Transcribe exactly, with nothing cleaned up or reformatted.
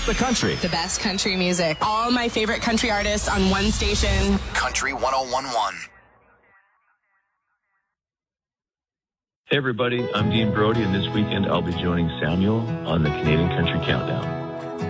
up the country. The best country music. All my favorite country artists on one station. Country one oh one point one. Hey everybody, I'm Dean Brody, and this weekend I'll be joining Samuel on the Canadian Country Countdown.